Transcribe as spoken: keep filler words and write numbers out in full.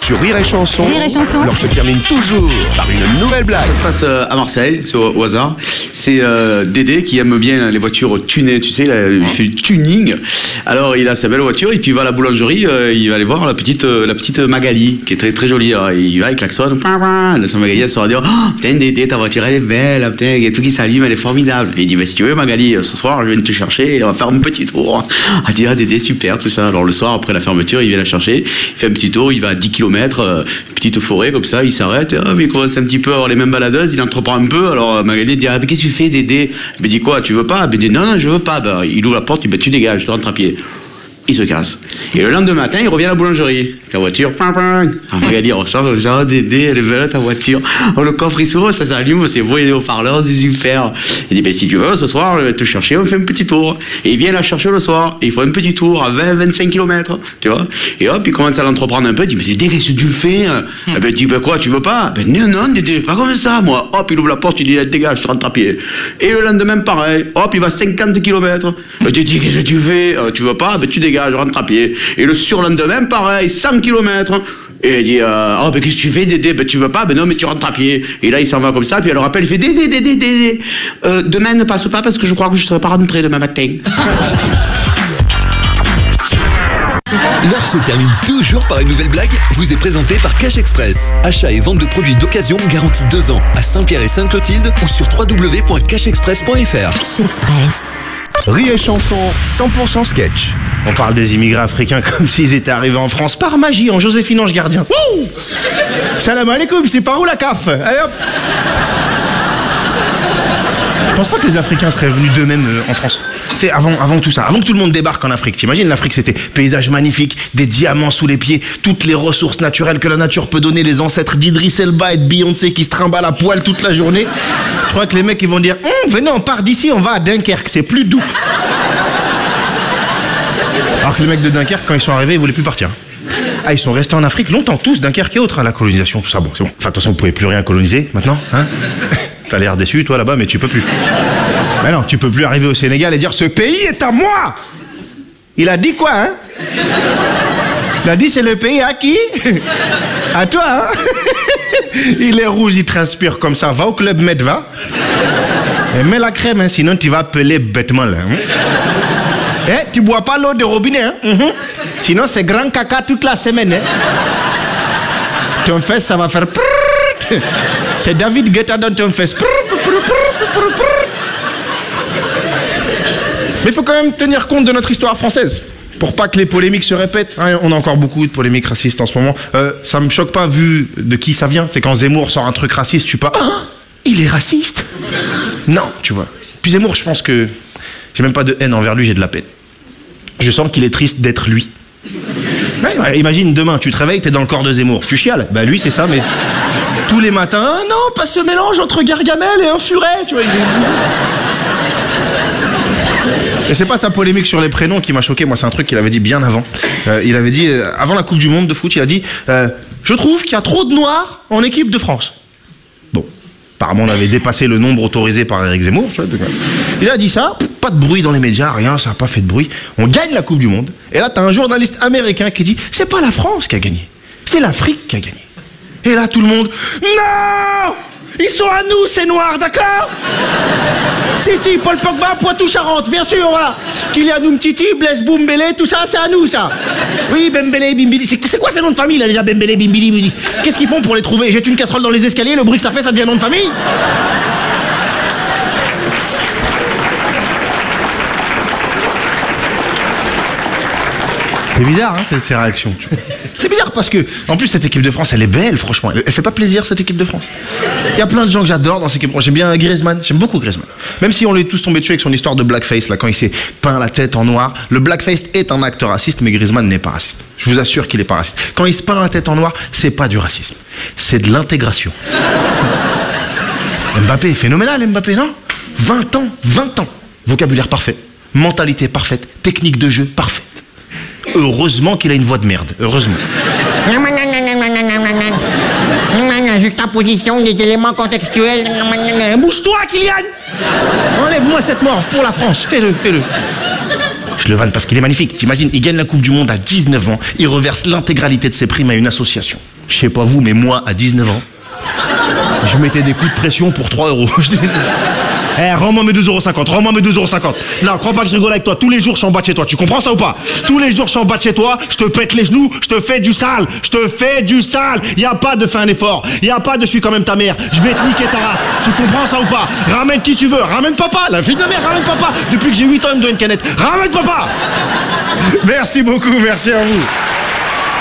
Sur Rire et Chanson, Rire et Chanson. l'heure se termine toujours par une nouvelle blague. Ça se passe euh, à Marseille, c'est au, au hasard. C'est euh, Dédé qui aime bien les voitures tunées, tu sais, il, a, il fait du tuning. Alors il a sa belle voiture et puis il va à la boulangerie, euh, il va aller voir la petite, euh, la petite Magali qui est très très jolie. Alors, il va, il klaxonne, sa Magali elle sort à dire oh, putain Dédé, ta voiture elle est belle, putain, il y a tout qui s'allume, elle est formidable. Et il dit bah, si tu veux Magali, ce soir je viens te chercher et on va faire un petit tour. Elle dit ah Dédé super tout ça. Alors le soir après la fermeture il vient la chercher, il fait un petit tour, il va à dix kilomètres, euh, petite forêt comme ça, il s'arrête, oh, mais il commence un petit peu à avoir les mêmes baladeuses, il entreprend un peu. Alors Magali dit ah, mais qu'est-ce que tu fais Dédé? Il dit quoi, tu veux pas? Il dit non non je veux pas. Ben, il ouvre la porte, il dit bah, tu dégages, tu rentres à pied. Il se casse. Et le lendemain matin, il revient à la boulangerie. La voiture, ping, ping. Magali ressort, on dit, oh, Dédé, elle est belle ta voiture. Oh, le coffre, il s'ouvre, ça s'allume, c'est beau, il y a des haut-parleurs, c'est super. Il dit, ben, si tu veux, ce soir, je vais te chercher, on fait un petit tour. Et il vient la chercher le soir, et il faut un petit tour à vingt à vingt-cinq kilomètres, tu vois. Et hop, il commence à l'entreprendre un peu, il dit, mais Dédé, qu'est-ce que tu fais? Hmm. Eh ben, il dit, ben, quoi, tu veux pas? Ben, non, non, Dédé, pas comme ça, moi. Hop, il ouvre la porte, il dit, dégage, je rentre à pied. Et le lendemain, pareil. Hop, il va cinquante kilomètres. Ben, Dédé, qu'est-ce que tu fais? Euh, tu veux pas? Ben, tu dégages, je rentre à pied. Et le surlendemain, pareil, cent kilomètres. Et il dit, euh, oh, ben qu'est-ce que tu fais, Dédé? Ben tu veux pas? Ben non, mais tu rentres à pied. Et là, il s'en va comme ça, puis elle le rappelle, il fait, Dédé, Dédé, Dédé, euh, demain ne passe pas parce que je crois que je ne serai pas rentré demain matin. L'heure se termine toujours par une nouvelle blague, vous est présentée par Cash Express. Achat et vente de produits d'occasion garantis deux ans à Saint-Pierre et Sainte-Clotilde ou sur w w w point cash express point f r. Cash Express. Rire et Chanson, cent pour cent sketch. On parle des immigrés africains comme s'ils étaient arrivés en France par magie, en Joséphine Ange Gardien. Wouh! Salam alaikum, c'est par où la C A F? Allez hop! Je pense pas que les Africains seraient venus d'eux-mêmes euh, en France. T'sais, avant, avant tout ça, avant que tout le monde débarque en Afrique, t'imagines, l'Afrique c'était paysage magnifique, des diamants sous les pieds, toutes les ressources naturelles que la nature peut donner, les ancêtres d'Idriss Elba et de Beyoncé qui se trimballent à poil toute la journée. Je crois que les mecs ils vont dire hm, venez, on part d'ici, on va à Dunkerque, c'est plus doux. Alors que les mecs de Dunkerque, quand ils sont arrivés, ils voulaient plus partir. Ah, ils sont restés en Afrique longtemps, tous, Dunkerque et autres, hein, la colonisation, tout ça, bon, c'est bon. Enfin, de toute façon, vous pouvez plus rien coloniser maintenant, hein. T'as l'air déçu, toi, là-bas, mais tu peux plus. Mais non, tu peux plus arriver au Sénégal et dire « Ce pays est à moi !» Il a dit quoi, hein? Il a dit « C'est le pays à qui? À toi, hein? » Il est rouge, il transpire comme ça. Va au club Med, va. Et mets la crème, hein, sinon tu vas peler bêtement, là. Hein? Eh, tu bois pas l'eau de robinet, hein? Mm-hmm. Sinon, c'est grand caca toute la semaine, hein? Ton fesse, ça va faire... C'est David Guetta dans ton fesse. Mais il faut quand même tenir compte de notre histoire française, pour pas que les polémiques se répètent. Hein, on a encore beaucoup de polémiques racistes en ce moment. Euh, ça me choque pas vu de qui ça vient. C'est quand Zemmour sort un truc raciste, je suis pas... Ah, il est raciste? Non, tu vois. Puis Zemmour, je pense que... J'ai même pas de haine envers lui, j'ai de la peine. Je sens qu'il est triste d'être lui. Ouais, ouais, imagine, demain, tu te réveilles, t'es dans le corps de Zemmour. Tu chiales? Bah lui, c'est ça, mais... Tous les matins, ah non, pas ce mélange entre Gargamel et un furet, tu vois. Et c'est pas sa polémique sur les prénoms qui m'a choqué, moi c'est un truc qu'il avait dit bien avant. Euh, il avait dit, euh, avant la Coupe du Monde de foot, il a dit euh, je trouve qu'il y a trop de noirs en équipe de France. Bon, apparemment on avait dépassé le nombre autorisé par Éric Zemmour. Tu vois, il a dit ça, pas de bruit dans les médias, rien, ça n'a pas fait de bruit. On gagne la Coupe du Monde, et là t'as un journaliste américain qui dit c'est pas la France qui a gagné, c'est l'Afrique qui a gagné. Et là, tout le monde... Non! Ils sont à nous, ces noirs, d'accord? Si, si, Paul Pogba, Poitou-Charentes, bien sûr, voilà. Kylian Umtiti, Blaise Boumbélé, tout ça, c'est à nous, ça. Oui, Bembélé, Bimbili. C'est, c'est quoi ces noms de famille, là, déjà, Bembélé, Bimbili, Bimbili? Qu'est-ce qu'ils font pour les trouver? Jette une casserole dans les escaliers, le bruit que ça fait, ça devient nom de famille? C'est bizarre, hein, ces, ces réactions. C'est bizarre parce que, en plus, cette équipe de France, elle est belle, franchement. Elle, elle fait pas plaisir, cette équipe de France. Il y a plein de gens que j'adore dans cette équipe de France. J'aime bien Griezmann, j'aime beaucoup Griezmann. Même si on l'est tous tombés dessus avec son histoire de blackface, là, quand il s'est peint la tête en noir. Le blackface est un acte raciste, mais Griezmann n'est pas raciste. Je vous assure qu'il est pas raciste. Quand il se peint la tête en noir, c'est pas du racisme. C'est de l'intégration. Mbappé est phénoménal, Mbappé, non? vingt ans, vingt ans. Vocabulaire parfait. Mentalité parfaite. Technique de jeu parfaite. Heureusement qu'il a une voix de merde. Heureusement. Juxtaposition des éléments contextuels. Bouge-toi, Kylian! Enlève-moi cette morve pour la France. Fais-le, fais-le. Je le vanne parce qu'il est magnifique. T'imagines, il gagne la Coupe du Monde à dix-neuf ans. Il reverse l'intégralité de ses primes à une association. Je sais pas vous, mais moi, à dix-neuf ans, je mettais des coups de pression pour trois euros. Je dis, eh, rends-moi mes deux euros cinquante, rends-moi mes deux euros cinquante. Non, crois pas que je rigole avec toi. Tous les jours, je suis en bas de chez toi. Tu comprends ça ou pas? Tous les jours, je suis en bas de chez toi. Je te pète les genoux. Je te fais du sale. Je te fais du sale. Y a pas de fais un effort. Y a pas de je suis quand même ta mère. Je vais te niquer ta race. Tu comprends ça ou pas? Ramène qui tu veux. Ramène papa. La fille de ma mère, ramène papa. Depuis que j'ai huit ans, il me doit une canette. Ramène papa. Merci beaucoup. Merci à vous.